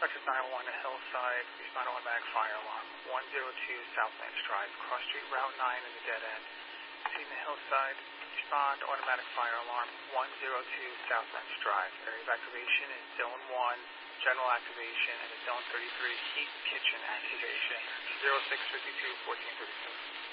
Texas 911 Hillside, respond automatic fire alarm. 102 South Lance Drive, cross street Route 9 in the dead end. Seen the Hillside, respond automatic fire alarm. 102 South Lance Drive. Area of activation is Zone 1, general activation, and Zone 33, heat kitchen activation. 0652 1436.